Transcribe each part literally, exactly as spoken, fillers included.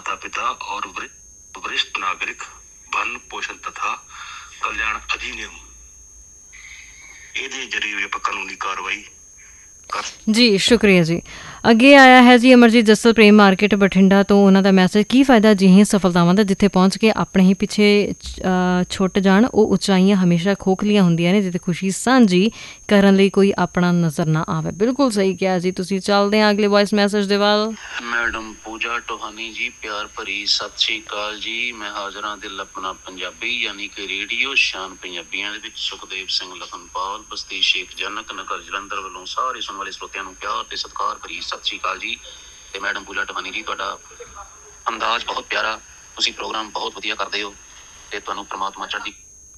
माता पिता और वरिष्ठ नागरिक भरण पोषण तथा कल्याण अधिनियम ਇਹਦੇ ਜਰੀਏ ਆਪਾਂ ਕਾਨੂੰਨੀ ਕਾਰਵਾਈ ਜੀ ਸ਼ੁਕਰੀਆ ਜੀ। ਅੱਗੇ ਆਇਆ ਹੈ ਜੀ ਅਮਰਜੀਤ ਜੱਸਲ ਪ੍ਰੇਮ ਮਾਰਕੀਟ ਬਠਿੰਡਾ ਤੋਂ। ਉਹਨਾਂ ਦਾ ਮੈਸੇਜ, ਕੀ ਫਾਇਦਾ ਅਜਿਹੀਆਂ ਸਫਲਤਾਵਾਂ ਦਾ ਜਿੱਥੇ ਪਹੁੰਚ ਕੇ ਆਪਣੇ ਹੀ ਪਿੱਛੇ ਛੁੱਟ ਜਾਣ। ਉਹ ਉਚਾਈਆਂ ਹਮੇਸ਼ਾ ਖੋਖਲੀਆਂ ਹੁੰਦੀਆਂ ਨੇ ਜਿੱਥੇ ਖੁਸ਼ੀ ਸਾਂਝੀ ਕਰਨ ਲਈ ਕੋਈ ਆਪਣਾ ਨਜ਼ਰ ਨਾ ਆਵੇ। ਬਿਲਕੁਲ ਸਹੀ ਕਿਹਾ ਜੀ ਤੁਸੀਂ। ਚੱਲਦੇ ਹਾਂ ਅਗਲੇ ਵੌਇਸ ਮੈਸੇਜ ਦੇ ਵੱਲ। ਮੈਡਮ ਪੂਜਾ ਟੋਹਾਨੀ ਜੀ, ਪਿਆਰ ਭਰੀ ਸਤਿ ਸ਼੍ਰੀ ਅਕਾਲ ਜੀ। ਮੈਂ ਹਾਜ਼ਰ ਹਾਂ ਦਿਲ ਆਪਣਾ ਪੰਜਾਬੀ ਯਾਨੀ ਕਿ ਰੇਡੀਓ ਸ਼ਾਨ ਪੰਜਾਬੀਆਂ ਦੇ ਵਿੱਚ ਸੁਖਦੇਵ ਸਿੰਘ ਲਖਨਪਾਲ ਬਸਤੀ ਸ਼ੇਖ ਜਨਕ ਨਗਰ ਜਲੰਧਰ ਵੱਲੋਂ ਸਾਰੇ ਸੁਣਨ ਵਾਲੇ ਸਰੋਤਿਆਂ ਨੂੰ ਪਿਆਰ ਤੇ ਸਤਿਕਾਰ ਭਰੀ ਸਤਿ ਸ਼੍ਰੀ ਅਕਾਲ ਜੀ। ਤੇ ਮੈਡਮ ਪੂਜਾ ਟੋਹਾਨੀ ਜੀ, ਤੁਹਾਡਾ ਅੰਦਾਜ਼ ਬਹੁਤ ਪਿਆਰਾ, ਤੁਸੀਂ ਪ੍ਰੋਗਰਾਮ ਬਹੁਤ ਵਧੀਆ ਕਰਦੇ ਹੋ ਤੇ ਤੁਹਾਨੂੰ ਪ੍ਰਮਾਤਮਾ ਚੜ੍ਹਦੀ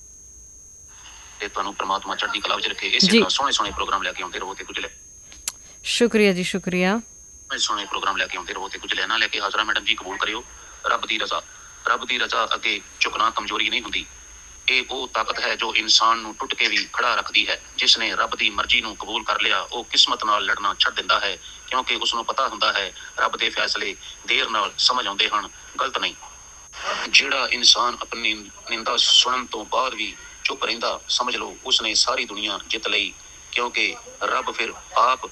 ਤੇ ਤੁਹਾਨੂੰ ਪ੍ਰਮਾਤਮਾ ਚੜ੍ਹਦੀ ਕਲਾ ਵਿੱਚ ਰੱਖੇ। ਇਸੇ ਤਰ੍ਹਾਂ ਸੋਹਣੇ ਸੋਹਣੇ ਪ੍ਰੋਗਰਾਮ ਲੈ ਕੇ ਆਉਂਦੇ ਰਹੋ ਤੇ ਕੁਝ ਲੈ ਸ਼ੁਕਰੀਆ ਜੀ ਸ਼ੁਕਰੀਆ। ਸੋਹਣੇ ਪ੍ਰੋਗਰਾਮ ਲੈ ਕੇ ਆਉਂਦੇ ਰਹੋ ਤੇ ਕੁਝ ਲੈਣਾ ਲੈ ਕੇ ਹਾਜ਼ਰਾ ਮੈਡਮ ਜੀ ਕਬੂਲ ਕਰਿਓ। ਰੱਬ ਦੀ ਰਜ਼ਾ ਰੱਬ ਦੀ ਰਜ਼ਾ ਅੱਗੇ ਝੁਕਣਾ ਕਮਜ਼ੋਰੀ ਨਹੀਂ ਹੁੰਦੀ। ਇਹ ਉਹ ਤਾਕਤ ਹੈ ਜੋ ਇਨਸਾਨ ਨੂੰ ਟੁੱਟ ਕੇ ਵੀ ਖੜਾ ਰੱਖਦੀ ਹੈ। ਜਿਸ ਨੇ ਰੱਬ ਦੀ ਮਰਜ਼ੀ ਨੂੰ ਕਬੂਲ ਕਰ ਲਿਆ ਉਹ ਕਿਸਮਤ ਨਾਲ ਲੜਨਾ ਛੱਡ ਦਿੰਦਾ ਹੈ ਕਿਉਂਕਿ ਉਸਨੂੰ ਪਤਾ ਹੁੰਦਾ ਹੈ ਰੱਬ ਦੇ ਫੈਸਲੇ ਦੇਰ ਨਾਲ ਸਮਝ ਆਉਂਦੇ ਹਨ, ਗਲਤ ਨਹੀਂ। ਜਿਹੜਾ ਇਨਸਾਨ ਆਪਣੀ ਨਿੰਦਾ ਸੁਣਨ ਤੋਂ ਬਾਅਦ ਵੀ ਚੁੱਪ ਰਹਿੰਦਾ, ਸਮਝ ਲਓ ਉਸਨੇ ਸਾਰੀ ਦੁਨੀਆ ਜਿੱਤ ਲਈ ਕਿਉਂਕਿ ਰੱਬ ਫਿਰ ਆਪ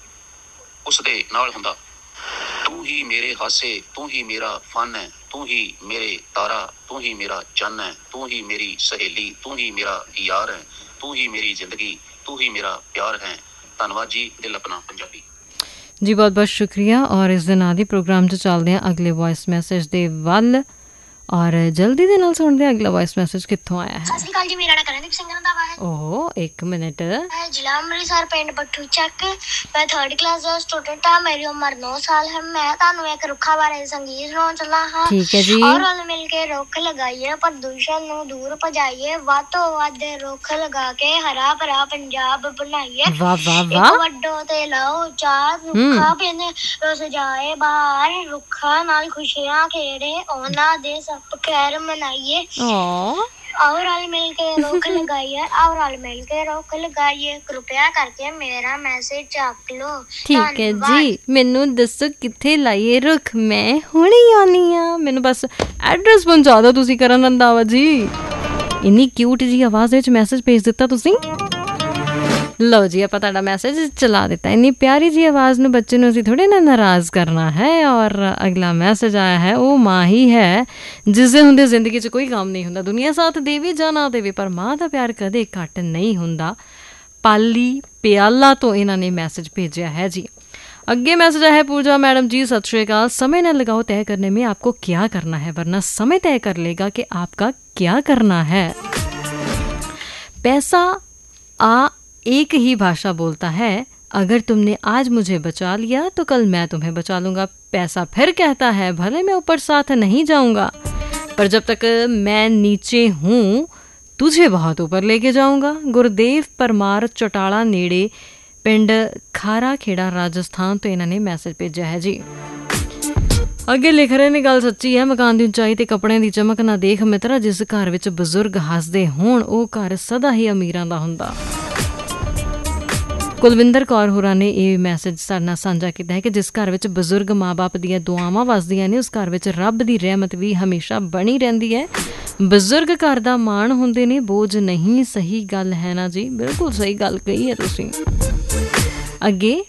ਉਸਦੇ ਨਾਲ ਹੁੰਦਾ। ਤੂੰ ਹੀ ਮੇਰੇ ਹਾਸੇ, ਤੂੰ ਹੀ ਮੇਰਾ ਫਨ ਹੈ, ਤੂੰ ਹੀ ਮੇਰੇ ਤਾਰਾ, ਤੂੰ ਹੀ ਮੇਰਾ ਚੰਨ ਹੈ, ਤੂੰ ਹੀ ਮੇਰੀ ਸਹੇਲੀ, ਤੂੰ ਹੀ ਮੇਰਾ ਯਾਰ ਹੈ, ਤੂੰ ਹੀ ਮੇਰੀ ਜ਼ਿੰਦਗੀ, ਤੂੰ ਹੀ ਮੇਰਾ ਪਿਆਰ ਹੈ। ਧੰਨਵਾਦ ਜੀ। ਦਿਲ ਆਪਣਾ ਪੰਜਾਬੀ ਜੀ, ਬਹੁਤ ਬਹੁਤ ਸ਼ੁਕਰੀਆ। ਔਰ ਇਸ ਦੇ ਨਾਲ ਹੀ ਪ੍ਰੋਗਰਾਮ 'ਚ ਚੱਲਦੇ ਹਾਂ ਅਗਲੇ ਵੌਇਸ ਮੈਸੇਜ ਦੇ ਵੱਲ ਔਰ ਜਲਦੀ ਦੇ ਨਾਲ ਸੁਣਦੇ ਹਾਂ ਅਗਲਾ ਵੌਇਸ ਮੈਸੇਜ ਕਿੱਥੋਂ ਆਇਆ ਹੈ। ਸਤਿ ਸ਼੍ਰੀ ਅਕਾਲ ਜੀ, ਮੇਰਾ ਨਾਮ ਕਰਨਦੀਪ ਸਿੰਘ ਰੰਧਾਵਾ ਹੈ। ਓਹ ਇੱਕ ਮਿੰਟ। ਜ਼ਿਲ੍ਹਾ ਅੰਮ੍ਰਿਤਸਰ, ਪਿੰਡ ਬੱਠੂ ਚੱਕ। ਮੈਂ ਥਰਡ ਕਲਾਸ ਦਾ ਸਟੂਡੈਂਟ ਹਾਂ। ਮੇਰੀ ਉਮਰ ਨੌ ਸਾਲ ਹੈ। ਮੈਂ ਤੁਹਾਨੂੰ ਇੱਕ ਰੁੱਖਾਂ ਬਾਰੇ ਸੰਗੀਤ ਸੁਣਾਉਣ ਚੱਲਾ ਹਾਂ। ਠੀਕ ਹੈ ਜੀ। ਔਰ ਰਲ ਮਿਲ ਕੇ ਰੁੱਖ ਲਗਾਈਏ, ਪ੍ਰਦੂਸ਼ਣ ਨੂੰ ਦੂਰ ਭਜਾਈਏ, ਵੱਧ ਤੋਂ ਵੱਧ ਰੁੱਖ ਲਗਾ ਕੇ ਹਰਾ ਭਰਾ ਪੰਜਾਬ ਬਣਾਈਏ। ਵਾਹ ਵਾਹ ਵਾਹ। ਇੱਕ ਵੱਡੋ ਤੇ ਲਾਓ ਚਾਰ ਰੁੱਖਾਂ ਪਿੰਡ ਰੁੱਸ ਜਾਏ ਬਾਹਰ, ਰੁੱਖਾਂ ਨਾਲ ਖੁਸ਼ੀਆਂ ਖੇੜੇ, ਉਹਨਾਂ ਦੇ ਖੈਰ ਮਨਾਈਏ। ਆਓ ਰਲ ਮਿਲ ਕੇ ਰੁੱਖ ਲਗਾਈਏ, ਆਓ ਰਲ ਮਿਲ ਕੇ ਰੁੱਖ ਲਗਾਈਏ। ਕਿਰਪਾ ਕਰਕੇ ਮੇਰਾ ਮੈਸੇਜ ਚੱਕ ਲੋ। ਠੀਕ ਹੈ ਜੀ। ਮੈਨੂੰ ਦੱਸੋ ਕਿੱਥੇ ਲਾਈਏ ਰੁੱਖ, ਮੈਂ ਹੁਣੇ ਆਉਣੀ ਆ। ਮੈਨੂੰ ਬਸ ਐਡਰੈਸ ਪਹੁੰਚਾ ਦਿਓ ਤੁਸੀਂ ਕਰਨ ਰੰਧਾਵਾ ਜੀ। ਇੰਨੀ ਕਿਊਟ ਜੀ ਆਵਾਜ਼ ਵਿੱਚ ਮੈਸੇਜ ਭੇਜ ਦਿੱਤਾ ਤੁਸੀਂ। ਲਓ ਜੀ, ਆਪਾਂ ਤੁਹਾਡਾ ਮੈਸੇਜ ਚਲਾ ਦਿੱਤਾ। ਇੰਨੀ ਪਿਆਰੀ ਜੀ ਆਵਾਜ਼ ਨੂੰ ਬੱਚੇ ਨੂੰ ਅਸੀਂ ਥੋੜ੍ਹੇ ਨਾ ਨਾਰਾਜ਼ ਕਰਨਾ ਹੈ। ਔਰ ਅਗਲਾ ਮੈਸੇਜ ਆਇਆ ਹੈ, ਉਹ ਮਾਂ ਹੀ ਹੈ ਜਿਸ ਦੇ ਹੁੰਦੇ ਜ਼ਿੰਦਗੀ 'ਚ ਕੋਈ ਕੰਮ ਨਹੀਂ ਹੁੰਦਾ। ਦੁਨੀਆ ਸਾਥ ਦੇਵੇ ਜਾਂ ਨਾ ਦੇਵੇ ਪਰ ਮਾਂ ਦਾ ਪਿਆਰ ਕਦੇ ਘੱਟ ਨਹੀਂ ਹੁੰਦਾ। ਪਾਲੀ ਪਿਆਲਾ ਤੋਂ ਇਹਨਾਂ ਨੇ ਮੈਸੇਜ ਭੇਜਿਆ ਹੈ ਜੀ। ਅੱਗੇ ਮੈਸੇਜ ਆਇਆ है, पूजा मैडम जी सत श्री अकाल। समय न लगाओ तय करने में आपको क्या करना है, वरना समय तय कर लेगा कि आपका क्या करना है। पैसा आ एक ही भाषा बोलता है, अगर तुमने आज मुझे बचा लिया तो कल मैं तुम्हें बचा लूँगा। पैसा फिर कहता है, भले मैं ऊपर साथ नहीं जाऊँगा पर जब तक मैं नीचे हूँ तुझे बहुत ऊपर लेके जाऊँगा। गुरदेव परमार चौटाला नेड़े पिंड खारा खेड़ा राजस्थान तो इन्होंने मैसेज भेजा है जी। ਅੱਗੇ ਲਿਖ ਰਹੇ ਨੇ, ਗੱਲ ਸੱਚੀ ਹੈ। ਮਕਾਨ ਦੀ ਉਚਾਈ ਤੇ ਕੱਪੜਿਆਂ ਦੀ ਚਮਕ ਨਾ ਦੇਖ ਮਿੱਤਰਾ, ਜਿਸ ਘਰ ਵਿੱਚ ਬਜ਼ੁਰਗ ਹੱਸਦੇ ਹੋਣ ਉਹ ਘਰ ਸਦਾ ਹੀ ਅਮੀਰਾਂ ਦਾ ਹੁੰਦਾ। ਕੁਲਵਿੰਦਰ ਕੌਰ ਹੋਰਾਂ ਨੇ ਇਹ ਮੈਸੇਜ ਸਾਡੇ ਨਾਲ ਸਾਂਝਾ ਕੀਤਾ ਹੈ ਕਿ ਜਿਸ ਘਰ ਵਿੱਚ ਬਜ਼ੁਰਗ ਮਾਂ ਬਾਪ ਦੀਆਂ ਦੁਆਵਾਂ ਵੱਸਦੀਆਂ ਨੇ ਉਸ ਘਰ ਵਿੱਚ ਰੱਬ ਦੀ ਰਹਿਮਤ ਵੀ ਹਮੇਸ਼ਾ ਬਣੀ ਰਹਿੰਦੀ ਹੈ। ਬਜ਼ੁਰਗ ਘਰ ਦਾ ਮਾਣ ਹੁੰਦੇ ਨੇ, ਬੋਝ ਨਹੀਂ। ਸਹੀ ਗੱਲ ਹੈ ਨਾ ਜੀ, ਬਿਲਕੁਲ ਸਹੀ ਗੱਲ ਕਹੀ ਹੈ ਤੁਸੀਂ। ਅੱਗੇ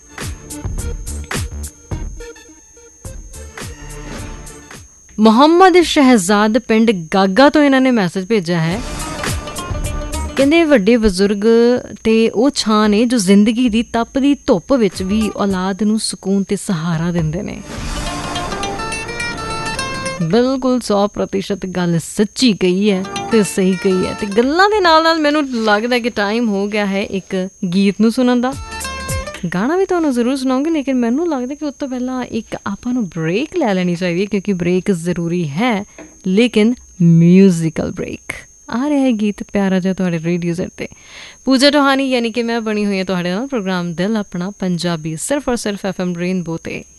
ਮੁਹੰਮਦ ਸ਼ਹਿਜ਼ਾਦ ਪਿੰਡ ਗਾਗਾ ਤੋਂ ਇਹਨਾਂ ਨੇ ਮੈਸੇਜ ਭੇਜਿਆ ਹੈ। ਕਹਿੰਦੇ ਵੱਡੇ ਬਜ਼ੁਰਗ ਤੇ ਉਹ ਛਾਂ ਨੇ ਜੋ ਜ਼ਿੰਦਗੀ ਦੀ ਤਪਦੀ ਧੁੱਪ ਵਿੱਚ ਵੀ ਔਲਾਦ ਨੂੰ ਸਕੂਨ ਤੇ ਸਹਾਰਾ ਦਿੰਦੇ ਨੇ। ਬਿਲਕੁਲ ਸੌ ਪ੍ਰਤੀਸ਼ਤ ਗੱਲ ਸੱਚੀ ਕਹੀ ਹੈ ਤੇ ਸਹੀ ਕਹੀ ਹੈ। ਤੇ ਗੱਲਾਂ ਦੇ ਨਾਲ ਨਾਲ ਮੈਨੂੰ ਲੱਗਦਾ ਕਿ ਟਾਈਮ ਹੋ ਗਿਆ ਹੈ ਇੱਕ ਗੀਤ ਨੂੰ ਸੁਣਨ ਦਾ। ਗਾਣਾ ਵੀ ਤੁਹਾਨੂੰ ਜ਼ਰੂਰ ਸੁਣਾਉਂਗੀ ਲੇਕਿਨ ਮੈਨੂੰ ਲੱਗਦਾ ਕਿ ਉਸ ਤੋਂ ਪਹਿਲਾਂ ਇੱਕ ਆਪਾਂ ਨੂੰ ਬ੍ਰੇਕ ਲੈ ਲੈਣੀ ਚਾਹੀਦੀ ਹੈ ਕਿਉਂਕਿ ਬ੍ਰੇਕ ਜ਼ਰੂਰੀ ਹੈ ਲੇਕਿਨ ਮਿਊਜ਼ੀਕਲ ਬ੍ਰੇਕ। ਆ ਰਿਹਾ ਹੈ ਗੀਤ ਪਿਆਰਾ ਜਿਹਾ ਤੁਹਾਡੇ ਰੇਡੀਓ ਸੈਟ 'ਤੇ। ਪੂਜਾ ਟੋਹਾਨੀ ਯਾਨੀ ਕਿ ਮੈਂ ਬਣੀ ਹੋਈ ਹਾਂ ਤੁਹਾਡੇ ਨਾਲ ਪ੍ਰੋਗਰਾਮ ਦਿਲ ਆਪਣਾ ਪੰਜਾਬੀ ਸਿਰਫ ਔਰ ਸਿਰਫ ਐਫ ਐਮ ਰੇਨਬੋ 'ਤੇ।